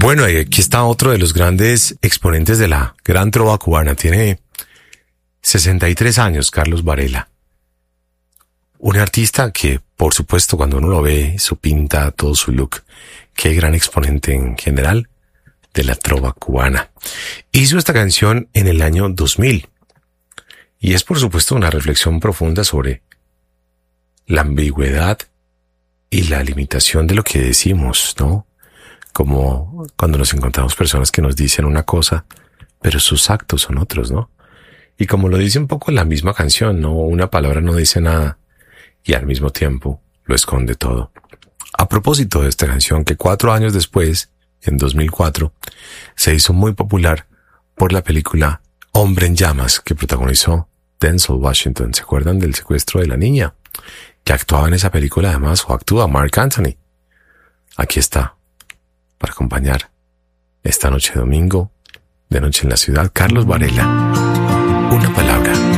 Bueno, y aquí está otro de los grandes exponentes de la gran trova cubana. Tiene 63 años, Carlos Varela. Un artista que, por supuesto, cuando uno lo ve, su pinta, todo su look, qué gran exponente en general de la trova cubana. Hizo esta canción en el año 2000. Y es, por supuesto, una reflexión profunda sobre la ambigüedad y la limitación de lo que decimos, ¿no? Como cuando nos encontramos personas que nos dicen una cosa, pero sus actos son otros, ¿no? Y como lo dice un poco la misma canción, ¿no? Una palabra no dice nada y al mismo tiempo lo esconde todo. A propósito de esta canción que 4 años después, en 2004, se hizo muy popular por la película Hombre en Llamas que protagonizó Denzel Washington. ¿Se acuerdan del secuestro de la niña? Que actuaba en esa película además, o actúa Mark Anthony. Aquí está, para acompañar esta noche domingo, de Noche en la Ciudad, Carlos Varela. Una palabra.